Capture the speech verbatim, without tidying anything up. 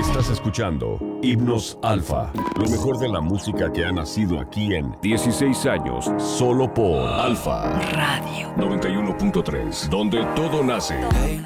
Estás escuchando Himnos Alfa, lo mejor de la música que ha nacido aquí en dieciséis años, solo por Alfa Radio noventa y uno punto tres, donde todo nace. Hey,